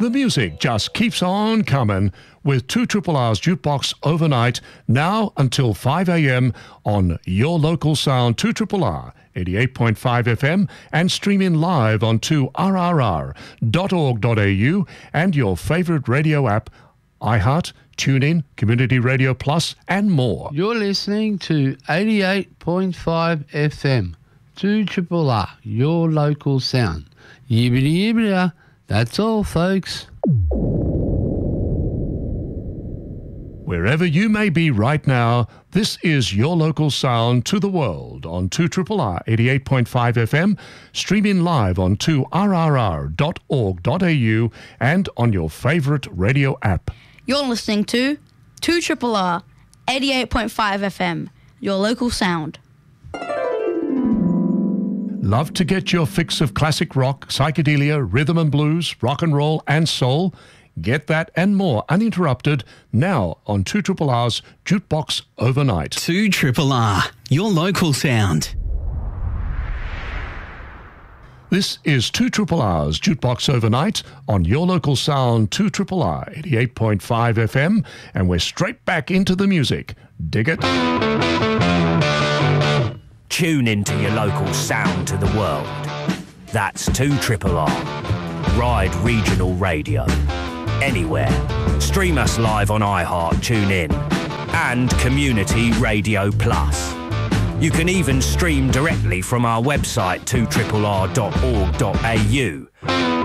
The music just keeps on coming with 2RRR's Jukebox Overnight, now until 5 a.m. on your local sound 2RRR 88.5 FM and streaming live on 2rrr.org.au and your favourite radio app, iHeart, TuneIn, Community Radio Plus and more. You're listening to 88.5 FM, 2RRR, your local sound. Yibbity yibbity. That's all, folks. Wherever you may be right now, this is your local sound to the world on 2RRR 88.5 FM, streaming live on 2rrr.org.au and on your favourite radio app. You're listening to 2RRR 88.5 FM, your local sound. Love to get your fix of classic rock, psychedelia, rhythm and blues, rock and roll and soul? Get that and more uninterrupted now on 2RRR's Jukebox Overnight. 2RRR, your local sound. This is 2RRR's Jukebox Overnight on your local sound 2RRR 88.5 FM, and we're straight back into the music. Dig it? Tune into your local sound to the world. That's 2RRR. Ride regional radio. Anywhere. Stream us live on iHeart, TuneIn, and Community Radio Plus. You can even stream directly from our website 2rrr.org.au